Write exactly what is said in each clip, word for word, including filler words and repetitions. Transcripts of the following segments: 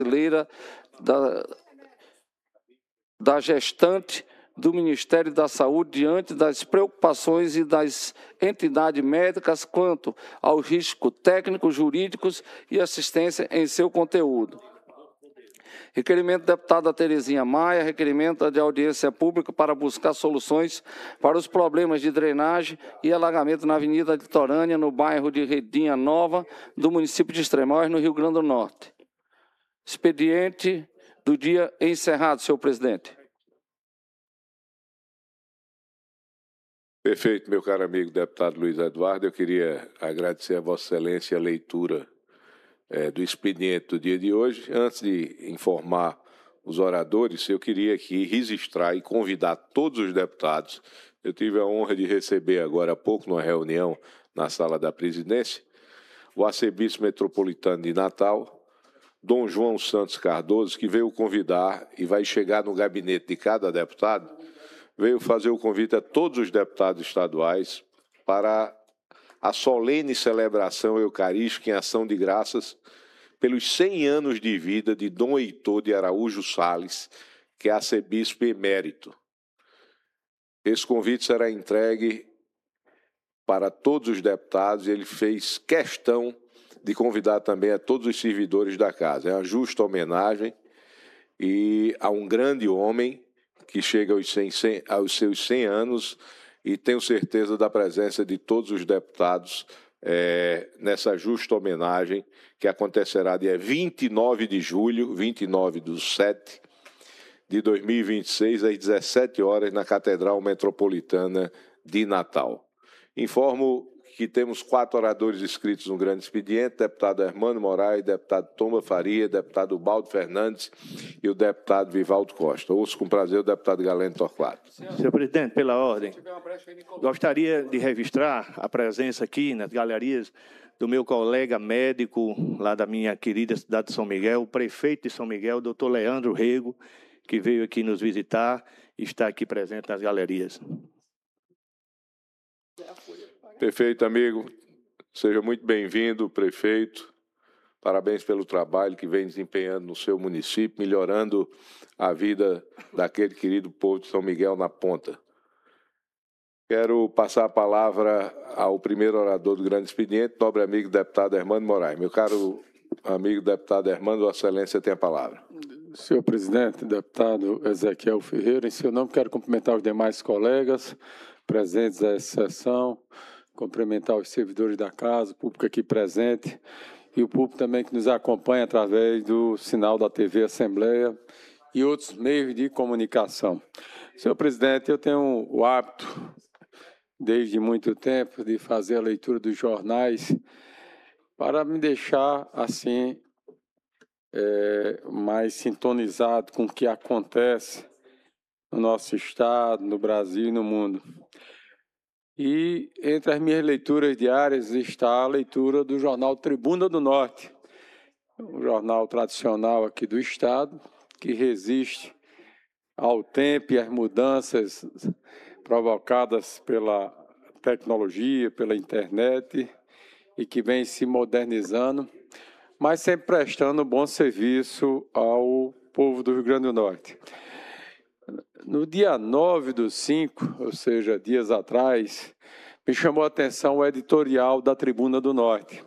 brasileira da, da gestante do Ministério da Saúde diante das preocupações e das entidades médicas quanto aos riscos técnicos, jurídicos e assistência em seu conteúdo. Requerimento da deputada Terezinha Maia, requerimento de audiência pública para buscar soluções para os problemas de drenagem e alagamento na Avenida Litorânea, no bairro de Redinha Nova, do município de Extremóis, no Rio Grande do Norte. Expediente do dia encerrado, senhor presidente. Perfeito, meu caro amigo deputado Luiz Eduardo. Eu queria agradecer a Vossa Excelência a leitura É, do expediente do dia de hoje. Antes de informar os oradores, eu queria aqui registrar e convidar todos os deputados. Eu tive a honra de receber agora há pouco, numa reunião na sala da presidência, o arcebispo metropolitano de Natal, Dom João Santos Cardoso, que veio convidar e vai chegar no gabinete de cada deputado, veio fazer o convite a todos os deputados estaduais para a solene celebração eucarística em ação de graças pelos cem anos de vida de Dom Heitor de Araújo Sales, que é arcebispo emérito. Esse convite será entregue para todos os deputados e ele fez questão de convidar também a todos os servidores da casa. É uma justa homenagem e a um grande homem que chega aos, cem, cem, aos seus cem anos, e tenho certeza da presença de todos os deputados é, nessa justa homenagem que acontecerá dia vinte e nove de julho, vinte e nove do sete de dois mil e vinte e seis, às dezessete horas, na Catedral Metropolitana de Natal. Informo que temos quatro oradores inscritos no grande expediente: deputado Hermano Moraes, deputado Toma Faria, deputado Baldo Fernandes e o deputado Vivaldo Costa. Ouço com prazer o deputado Galeno Torquato. Senhor presidente, pela ordem, gostaria de registrar a presença aqui nas galerias do meu colega médico, lá da minha querida cidade de São Miguel, o prefeito de São Miguel, doutor Leandro Rego, que veio aqui nos visitar e está aqui presente nas galerias. Perfeito, amigo. Seja muito bem-vindo, prefeito. Parabéns pelo trabalho que vem desempenhando no seu município, melhorando a vida daquele querido povo de São Miguel na ponta. Quero passar a palavra ao primeiro orador do grande expediente, nobre amigo deputado Hermano Moraes. Meu caro amigo deputado Hermano, Vossa Excelência tem a palavra. Senhor presidente, deputado Ezequiel Ferreira, em seu nome quero cumprimentar os demais colegas presentes a essa sessão, cumprimentar os servidores da casa, o público aqui presente e o público também que nos acompanha através do sinal da T V Assembleia e outros meios de comunicação. Senhor presidente, eu tenho o hábito, desde muito tempo, de fazer a leitura dos jornais para me deixar, assim, é, mais sintonizado com o que acontece no nosso estado, no Brasil e no mundo. E entre as minhas leituras diárias está a leitura do jornal Tribuna do Norte, um jornal tradicional aqui do estado, que resiste ao tempo e às mudanças provocadas pela tecnologia, pela internet, e que vem se modernizando, mas sempre prestando bom serviço ao povo do Rio Grande do Norte. No dia nove do cinco, ou seja, dias atrás, me chamou a atenção o editorial da Tribuna do Norte,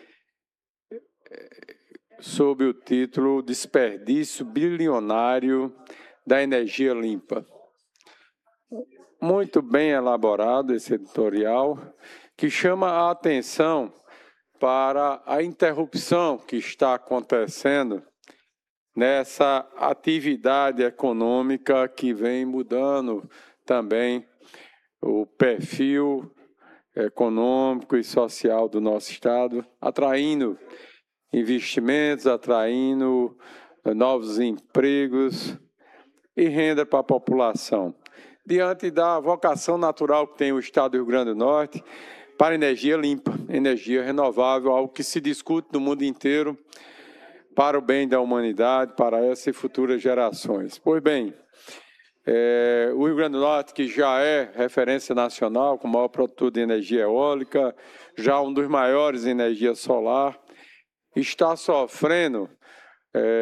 sob o título Desperdício Bilionário da Energia Limpa. Muito bem elaborado esse editorial, que chama a atenção para a interrupção que está acontecendo nessa atividade econômica que vem mudando também o perfil econômico e social do nosso estado, atraindo investimentos, atraindo novos empregos e renda para a população. Diante da vocação natural que tem o estado do Rio Grande do Norte para energia limpa, energia renovável, algo que se discute no mundo inteiro, para o bem da humanidade, para essas e futuras gerações. Pois bem, é, o Rio Grande do Norte, que já é referência nacional, com o maior produtor de energia eólica, já um dos maiores em energia solar, está sofrendo é,